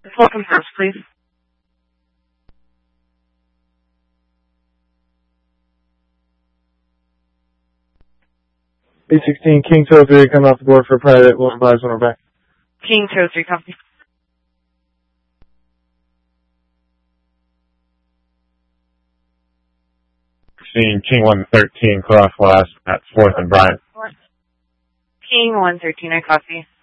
Welcome first, please. B16, King 203, coming off the board for private. We'll advise when we're back. King 203, copy. Seeing King 113 cross last at 4th and Bryant. King 113, I copy.